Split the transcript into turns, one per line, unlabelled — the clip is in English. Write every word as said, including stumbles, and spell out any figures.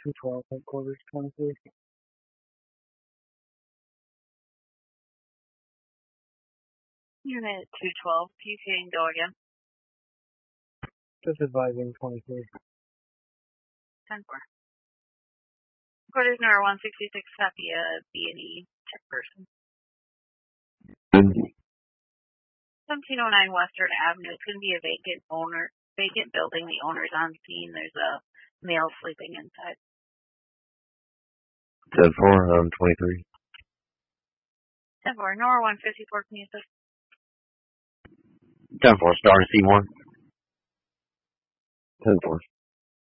two twelve, headquarters, twenty-three.
Unit two twelve, you can go again.
Just advising twenty-three.
ten four. Headquarters number one sixty-six, copy a B and E check person. seventeen oh nine Western Avenue. It's going to be a vacant owner, vacant building. The owner's on scene. There's a male sleeping inside.
ten four, um, twenty-three.
ten four, Nora one fifty-four, can you assist?
ten four, Star C one. ten four.